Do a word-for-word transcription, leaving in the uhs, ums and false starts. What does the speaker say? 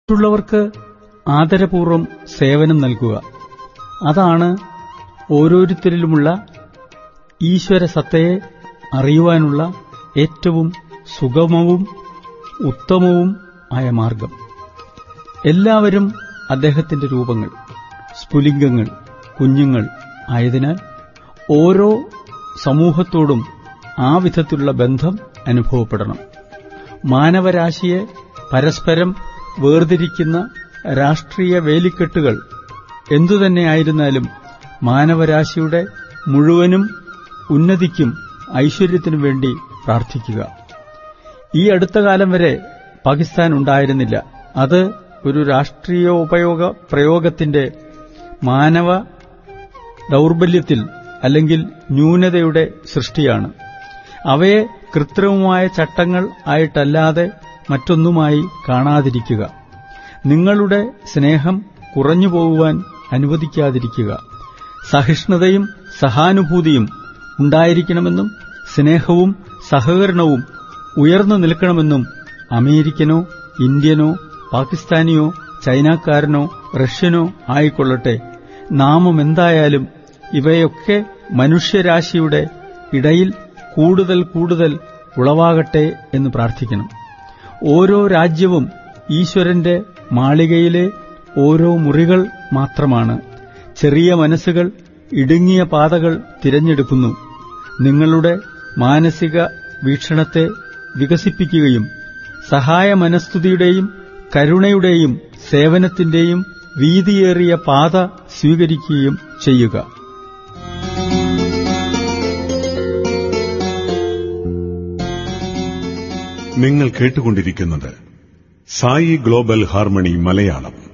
മറ്റുള്ളവർക്ക് ആദരപൂർവ്വം സേവനം നൽകുക. അതാണ് ഓരോരുത്തരിലുമുള്ള ഈശ്വരസത്തയെ അറിയുവാനുള്ള ഏറ്റവും സുഗമവും ഉത്തമവും ആയ മാർഗം. എല്ലാവരും അദ്ദേഹത്തിന്റെ രൂപങ്ങൾ, സ്ഫുലിംഗങ്ങൾ, കുഞ്ഞുങ്ങൾ ആയതിനാൽ ഓരോ സമൂഹത്തോടും ആ വിധത്തിലുള്ള ബന്ധം അനുഭവപ്പെടണം. മാനവരാശിയെ പരസ്പരം വേർതിരിക്കുന്ന രാഷ്ട്രീയ വേലിക്കെട്ടുകൾ എന്തുതന്നെയായിരുന്നാലും മാനവരാശിയുടെ മുഴുവനും ഉന്നതിക്കും ഐശ്വര്യത്തിനും വേണ്ടി പ്രാർത്ഥിക്കുക. ഈ അടുത്ത കാലം വരെ പാകിസ്ഥാൻ ഉണ്ടായിരുന്നില്ല. അത് ഒരു രാഷ്ട്രീയോപയോഗ പ്രയോഗത്തിന്റെ മാനവ ദൗർബല്യത്തിൽ അല്ലെങ്കിൽ ന്യൂനതയുടെ സൃഷ്ടിയാണ്. അവയെ കൃത്രിമമായ ചട്ടങ്ങൾ ആയിട്ടല്ലാതെ മറ്റൊന്നുമായി കാണാതിരിക്കുക. നിങ്ങളുടെ സ്നേഹം കുറഞ്ഞുപോകുവാൻ അനുവദിക്കാതിരിക്കുക. സഹിഷ്ണുതയും സഹാനുഭൂതിയും ഉണ്ടായിരിക്കണമെന്നും സ്നേഹവും സഹകരണവും ഉയർന്നു നിൽക്കണമെന്നും അമേരിക്കനോ ഇന്ത്യനോ പാകിസ്ഥാനിയോ ചൈനക്കാരനോ റഷ്യനോ ആയിക്കൊള്ളട്ടെ, നാമമെന്തായാലും ഇവയൊക്കെ മനുഷ്യരാശിയുടെ ഇടയിൽ കൂടുതൽ കൂടുതൽ ഉളവാകട്ടെ എന്ന് പ്രാർത്ഥിക്കണം. ഓരോ രാജ്യവും ഈശ്വരന്റെ മാളികയിലെ ഓരോ മുറികൾ മാത്രമാണ്. ചെറിയ മനസ്സുകൾ ഇടുങ്ങിയ പാതകൾ തിരഞ്ഞെടുക്കുന്നു. നിങ്ങളുടെ മാനസിക വീക്ഷണത്തെ വികസിപ്പിക്കുകയും സഹായ മനസ്തുതിയുടെയും കരുണയുടെയും സേവനത്തിന്റെയും വീതിയേറിയ പാത സ്വീകരിക്കുകയും ചെയ്യുക. നിങ്ങൾ കേട്ടുകൊണ്ടിരിക്കുന്നത് സായി ഗ്ലോബൽ ഹാർമണി മലയാളം.